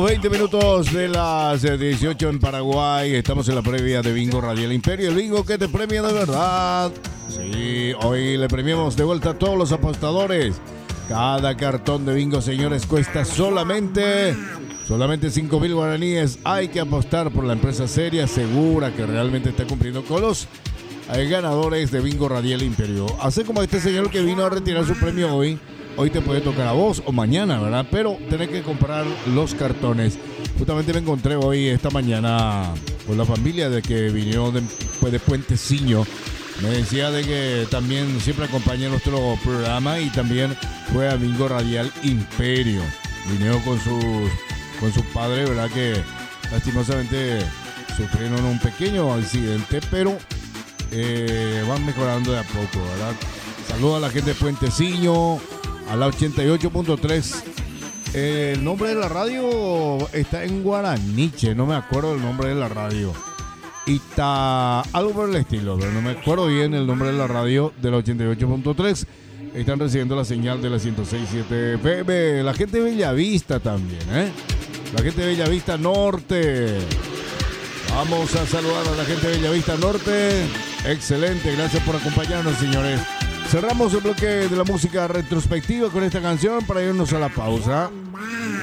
20 minutos de las 18 en Paraguay. Estamos en la previa de Bingo Radial Imperio. El bingo que te premia de verdad. Sí, hoy le premiamos de vuelta a todos los apostadores. Cada cartón de bingo, señores, cuesta solamente 5,000 guaraníes. Hay que apostar por la empresa seria, segura, que realmente está cumpliendo con los ganadores de Bingo Radial Imperio. Así como este señor que vino a retirar su premio hoy. Hoy te puede tocar a vos o mañana, ¿verdad? Pero tenés que comprar los cartones. Justamente me encontré hoy, esta mañana, con la familia de que vinieron de Puenteciño. Me decía de que también siempre acompaña nuestro programa y también fue a Bingo Radial Imperio. Vinieron con su padre, ¿verdad? Que lastimosamente sufrieron un pequeño accidente, pero van mejorando de a poco, ¿verdad? Saludos a la gente de Puenteciño, a la 88.3. El nombre de la radio está en guaraniche, no me acuerdo el nombre de la radio. Y está algo por el estilo, pero no me acuerdo bien el nombre de la radio de la 88.3. Están recibiendo la señal de la 106.7 FM. La gente de Bellavista también, La gente de Bellavista Norte. Vamos a saludar a la gente de Bellavista Norte. Excelente, gracias por acompañarnos, señores. Cerramos el bloque de la música retrospectiva con esta canción para irnos a la pausa.